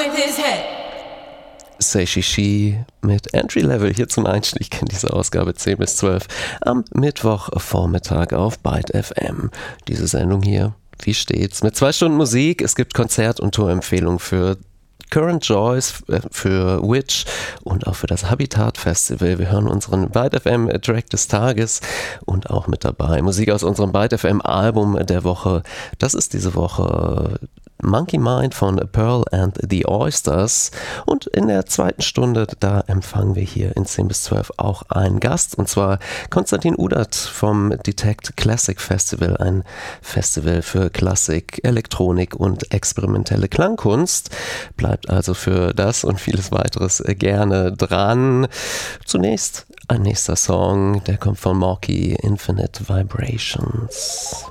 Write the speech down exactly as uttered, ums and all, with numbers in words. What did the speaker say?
with his head. Say She She mit Entry Level hier zum Einstieg in diese Ausgabe zehn bis zwölf am Mittwochvormittag auf Byte F M. Diese Sendung hier, wie steht's? Mit zwei Stunden Musik. Es gibt Konzert- und Tourempfehlungen für Current Joys, für Witch und auch für das Habitat Festival. Wir hören unseren Byte F M Track des Tages und auch mit dabei Musik aus unserem Byte F M Album der Woche. Das ist diese Woche Monkey Mind von Pearl and the Oysters, und in der zweiten Stunde, da empfangen wir hier in zehn bis zwölf auch einen Gast, und zwar Konstantin Udert vom Detect Classic Festival, ein Festival für Klassik, Elektronik und experimentelle Klangkunst. Bleibt also für das und vieles weiteres gerne dran. Zunächst ein nächster Song, der kommt von Morky, Infinite Vibrations.